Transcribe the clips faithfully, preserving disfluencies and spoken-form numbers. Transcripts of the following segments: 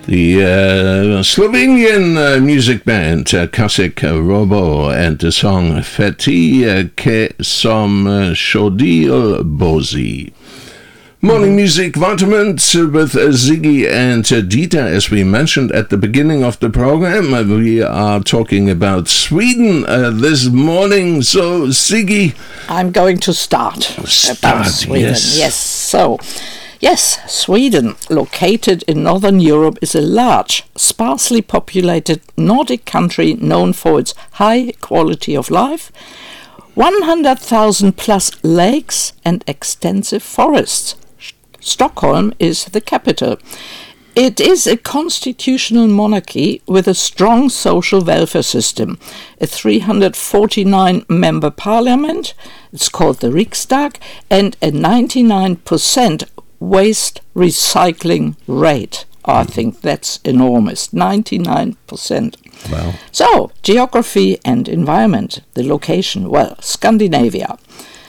The uh, Slovenian uh, music band uh, Kasek Robo and the song Feti uh, Ke Som uh, Shodil Bozi. Morning Music Vitamins with uh, Ziggy and uh, Dieter. As we mentioned at the beginning of the program, uh, we are talking about Sweden uh, this morning. So, Ziggy, I'm going to start, start about Sweden. Yes. yes, so... Yes, Sweden, located in northern Europe, is a large, sparsely populated Nordic country known for its high quality of life, one hundred thousand plus lakes and extensive forests. Stockholm is the capital. It is a constitutional monarchy with a strong social welfare system, a three hundred forty-nine member parliament, it's called the Riksdag, and a ninety-nine percent waste recycling rate. I think that's enormous, ninety-nine percent. Wow. So, geography and environment, the location, well, Scandinavia,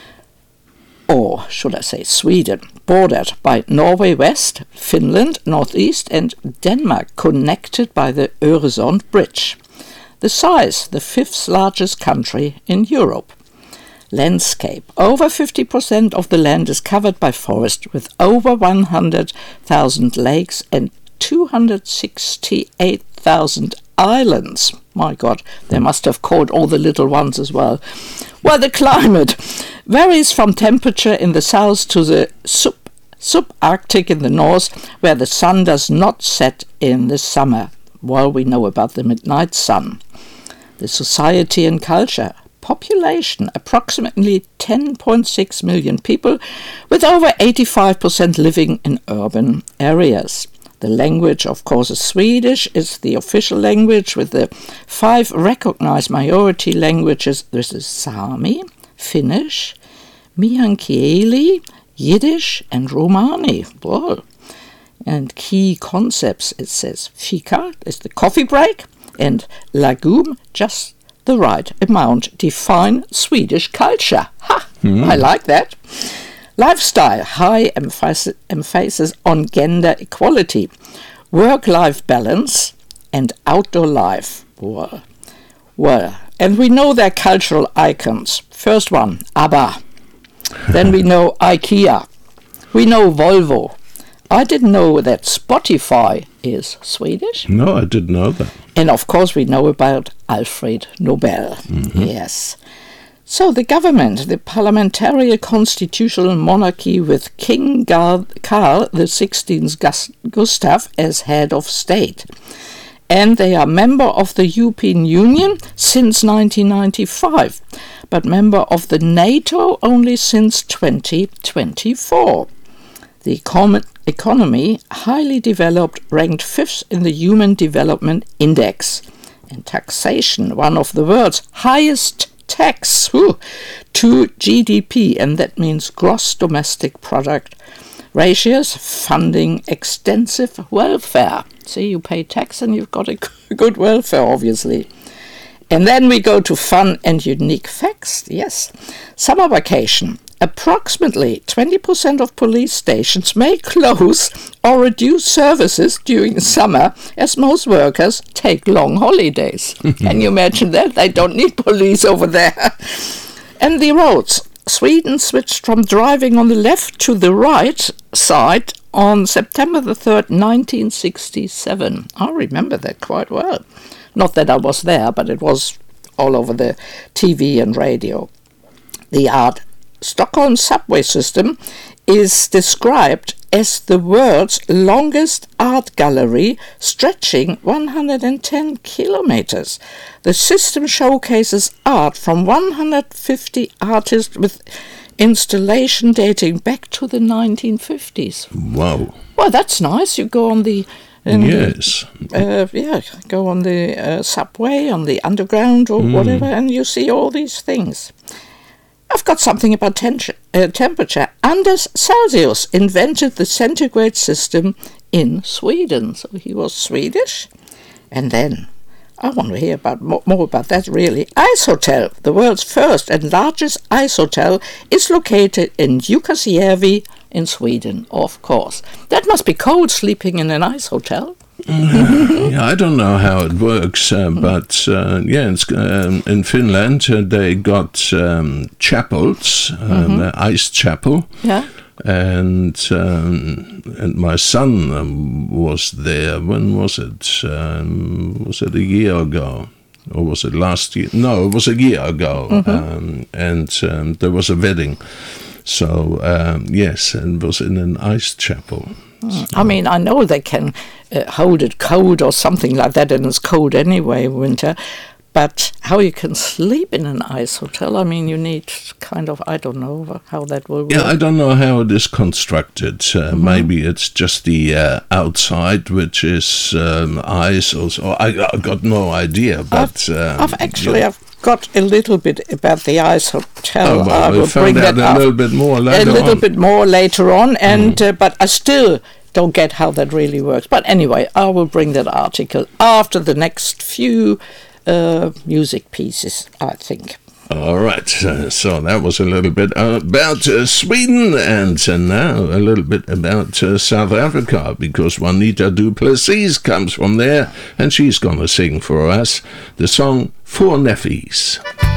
or should I say Sweden, bordered by Norway west, Finland northeast, and Denmark connected by the Öresund Bridge. The size, the fifth largest country in Europe. Landscape. Over fifty percent of the land is covered by forest, with over one hundred thousand lakes and two hundred sixty-eight thousand islands. My God, they must have caught all the little ones as well. Well, the climate varies from temperature in the south to the sub subarctic in the north, where the sun does not set in the summer. Well, we know about the midnight sun. The society and culture. Population, approximately ten point six million people, with over eighty-five percent living in urban areas. The language, of course, is Swedish, is the official language with the five recognized majority languages. This is Sami, Finnish, Meänkieli, Yiddish, and Romani. Whoa. And key concepts, it says, fika is the coffee break, and lagom, just the right amount, define Swedish culture. Ha! Mm. I like that. Lifestyle, high emphasis, emphasis on gender equality, work-life balance, and outdoor life. Well, well, and we know their cultural icons. First one, ABBA. Then we know IKEA. We know Volvo. I didn't know that Spotify is Swedish. No, I didn't know that. And of course we know about Alfred Nobel. Mm-hmm. Yes. So the government, the parliamentary constitutional monarchy with King Carl the sixteenth Gustav as head of state. And they are member of the European Union since nineteen ninety-five, but member of the NATO only since twenty twenty-four. The econ- economy, highly developed, ranked fifth in the Human Development Index. And taxation, one of the world's highest tax whew, to G D P, and that means gross domestic product ratios, funding extensive welfare. See, you pay tax and you've got a good welfare, obviously. And then we go to fun and unique facts. Yes, summer vacation. Approximately twenty percent of police stations may close or reduce services during summer, as most workers take long holidays. Can you imagine that? They don't need police over there. And the roads. Sweden switched from driving on the left to the right side on September the third, nineteen sixty-seven. I remember that quite well. Not that I was there, but it was all over the T V and radio. The art. Stockholm subway system is described as the world's longest art gallery, stretching one hundred ten kilometers. The system showcases art from one hundred fifty artists with installation dating back to the nineteen fifties. Wow. Well, that's nice. You go on the... Um, yes. Uh, yeah, go on the uh, subway, on the underground or mm. whatever, and you see all these things. I've got something about ten- uh, temperature. Anders Celsius invented the centigrade system in Sweden. So he was Swedish. And then, I want to hear about more, more about that really. Ice Hotel, the world's first and largest ice hotel, is located in Jukkasjärvi in Sweden, of course. That must be cold, sleeping in an ice hotel. Yeah, I don't know how it works, uh, but uh, yeah, it's, um, in Finland uh, they got um, chapels, um, Mm-hmm. uh, ice chapel, Yeah. and um, and my son um, was there. When was it? Um, was it a year ago? Or was it last year? No, it was a year ago. Mm-hmm. Um, and um, there was a wedding. So, um, yes, and it was in an ice chapel. I mean, I know they can uh, hold it cold or something like that, and it's cold anyway in winter. But how you can sleep in an ice hotel? I mean, you need kind of, I don't know how that will work. Yeah, I don't know how it is constructed. Uh, Mm-hmm. Maybe it's just the uh, outside, which is um, ice. Or so. I, I got no idea. But um, I've actually, yeah. I've got a little bit about the ice hotel. Oh, well, I we'll will find bring out that a up little bit more a later little on. bit more later on, and uh, but I still don't get how that really works. But anyway, I will bring that article after the next few uh, music pieces, I think. All right, uh, so that was a little bit about uh, Sweden, and uh, now a little bit about uh, South Africa, because Juanita du Plessis comes from there, and she's going to sing for us the song Four Nephews.